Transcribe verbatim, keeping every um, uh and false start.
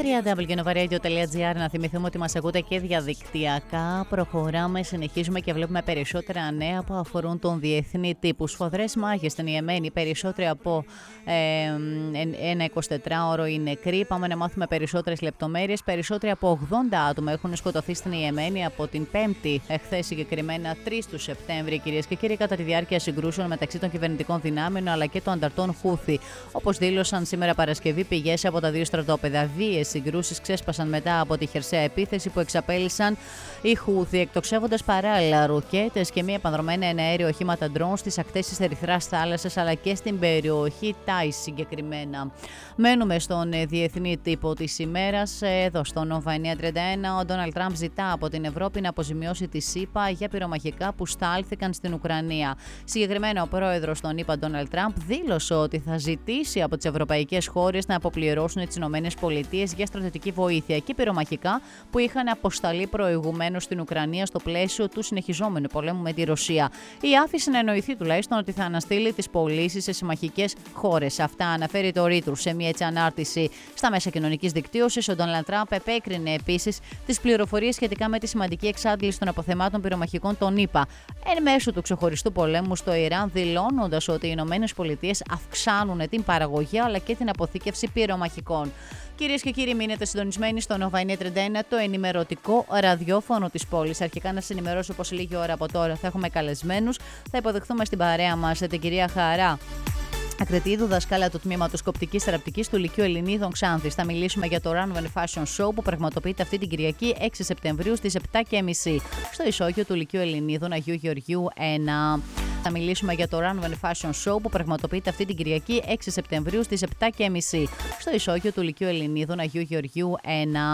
double-u double-u double-u τελεία novaradio τελεία gr. Να θυμηθούμε ότι μας ακούτε και διαδικτυακά. Προχωράμε, συνεχίζουμε και βλέπουμε περισσότερα νέα που αφορούν τον διεθνή τύπο. Σφοδρές μάχες στην Ιεμένη, περισσότεροι από ε, ένα εικοσιτετράωρο οι νεκροί. Πάμε να μάθουμε περισσότερες λεπτομέρειες. Περισσότεροι από ογδόντα άτομα έχουν σκοτωθεί στην Ιεμένη από την Πέμπτη, εχθές συγκεκριμένα τρεις του Σεπτέμβρη, κυρίες και κύριοι, κατά τη διάρκεια συγκρούσεων μεταξύ των κυβερνητικών δυνάμεων αλλά και των ανταρτών Χούθη. Όπως δήλωσαν σήμερα Παρασκευή πηγές από τα δύο στρατόπεδα. Βίαιες συγκρούσεις ξέσπασαν μετά από τη χερσαία επίθεση που εξαπέλυσαν οι Χούθη, εκτοξεύοντας παράλληλα ρουκέτες και μη επανδρομένα εναέριο οχήματα ντρόουν στις ακτές της Ερυθράς θάλασσας αλλά και στην περιοχή Τάις συγκεκριμένα. Μένουμε στον διεθνή τύπο της ημέρας. Εδώ στο Nova εννιακόσια τριάντα ένα, ο Ντόναλντ Τραμπ ζητά από την Ευρώπη να αποζημιώσει τη ΣΥΠΑ για πυρομαχικά που στάλθηκαν στην Ουκρανία. Συγκεκριμένα, ο πρόεδρος των ΗΠΑ, Ντόναλντ Τραμπ, δήλωσε ότι θα ζητήσει από τις ευρωπαϊκές χώρες να αποπληρώσουν τις ΗΠΑ για στρατιωτική βοήθεια και πυρομαχικά που είχαν αποσταλεί προηγουμένως στην Ουκρανία στο πλαίσιο του συνεχιζόμενου πολέμου με τη Ρωσία. Η άφησε να εννοηθεί τουλάχιστον ότι θα αναστείλει τις πωλήσεις σε συμμαχικές χώρες. Αυτά αναφέρει το Reuters σε μια έτσι ανάρτηση στα μέσα κοινωνικής δικτύωσης. Ο Ντόναλντ Τραμπ επέκρινε επίσης τις πληροφορίες σχετικά με τη σημαντική εξάντληση των αποθεμάτων πυρομαχικών των ΗΠΑ εν μέσω του ξεχωριστού πολέμου στο Ιράν, δηλώνοντας ότι οι ΗΠΑ αυξάνουν την παραγωγή αλλά και την αποθήκευση πυρομαχικών. Κυρίες και κύριοι, μείνετε συντονισμένοι στο Nova εννιακόσια τριάντα ένα, το ενημερωτικό ραδιόφωνο της πόλης. Αρχικά να σας ενημερώσω πως λίγη ώρα από τώρα θα έχουμε καλεσμένους. Θα υποδεχθούμε στην παρέα μας την κυρία Χαρά Ακριτίδου, δασκάλα του τμήματος Κοπτικής Θεραπευτικής του Λυκείου Ελληνίδων Ξάνθης. Θα μιλήσουμε για το Runway Fashion Show που πραγματοποιείται αυτή την Κυριακή έξι Σεπτεμβρίου στις επτά και μισή στο ισόγειο του Λυκείου Ελληνίδων Αγίου Γεωργίου ένα. Θα μιλήσουμε για το Runway Fashion Show που πραγματοποιείται αυτή την Κυριακή έξι Σεπτεμβρίου στις επτά και μισή στο ισόγειο του Λυκείου Ελληνίδων Αγίου Γεωργίου ένα.